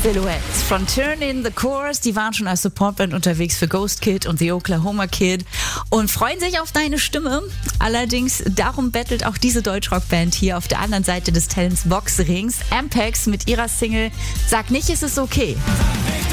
Silhouettes von Turn in the Chorus, die waren schon als Supportband unterwegs für Ghost Kid und The Oklahoma Kid und freuen sich auf deine Stimme. Allerdings, darum bettelt auch diese Deutschrockband hier auf der anderen Seite des Talents Boxrings. Ampex mit ihrer Single Sag nicht, es ist okay.